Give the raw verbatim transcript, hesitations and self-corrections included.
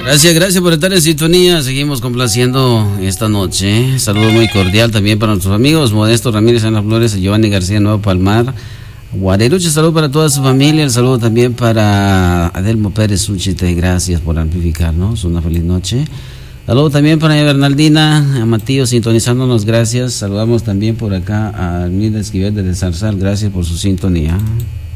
Gracias, gracias por estar en sintonía. Seguimos complaciendo esta noche. Saludo muy cordial también para nuestros amigos Modesto Ramírez en las Flores, Giovanni García Nuevo Palmar, Guareruche. Saludo para toda su familia. El saludo también para Adelmo Pérez Uchite. Gracias por amplificarnos. Una feliz noche. Saludo también para Bernaldina, a Matío sintonizándonos. Gracias. Saludamos también por acá a Almida Esquivel de Zarzal. Gracias por su sintonía.